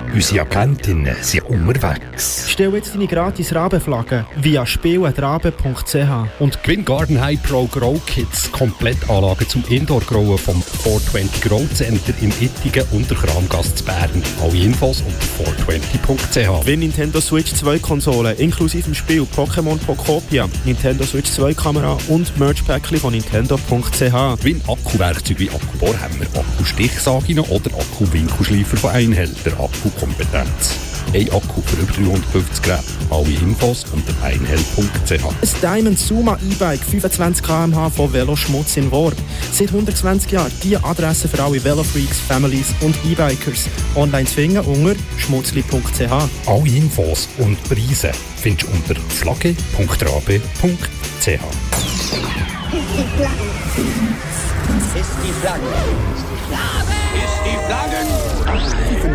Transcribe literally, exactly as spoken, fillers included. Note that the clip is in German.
Unsere Agentinnen sind unterwegs. Stell jetzt deine gratis Rabenflagge via spiel at rabe punkt c h Und gewinn Garden High Pro Grow Kits, Komplettanlagen zum Indoor-Growen vom four twenty Grow Center in Ittigen und der Kramgasse zu Bern. Alle Infos unter four twenty punkt c h. Gewinn Nintendo Switch zwei Konsolen, inklusive dem Spiel Pokémon Pokopia, Nintendo Switch zwei Kamera und Merch-Päckchen von nintendo punkt c h. Gewinn Akkuwerkzeuge wie Akkubohrhammer, Akku-Stichsaginen oder Akku-Winkelschleifer von Einhell, der Akkukompetenz. Ein Akku für über dreihundertfünfzig Gramm. Alle Infos unter einhell punkt c h. Ein Diamond Suma E-Bike fünfundzwanzig Kilometer pro Stunde von Veloschmutz in Worb. Seit hundertzwanzig Jahren die Adresse für alle Velofreaks, Families und E-Bikers. Online zu finden unter schmutzli punkt c h. Alle Infos und Preise findest du unter flagge punkt rabe punkt c h. Ist die Flagge. Ist die Flagge. Ist die Flagge.